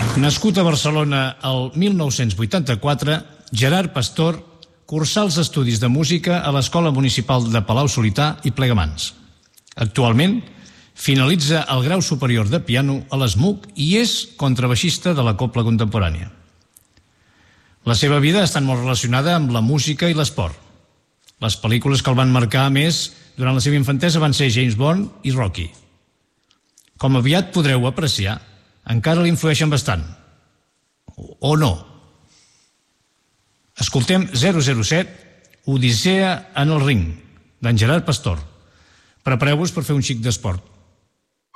Nascut a Barcelona el 1984, Gerard Pastor cursà els estudis de música a l'Escola Municipal de Palau-solità i Plegamans. Actualment, finalitza el grau superior de piano a l'ESMUC i és contrabaixista de la cobla contemporània. La seva vida ha estat molt relacionada amb la música i l'esport. Les pel·lícules que el van marcar més durant la seva infantesa van ser James Bond i Rocky. Com aviat podreu apreciar, encara l'influeixen bastant. O no. Escoltem 007, Odissea en el ring, d'en Gerard Pastor. Prepareu-vos per fer un xic d'esport.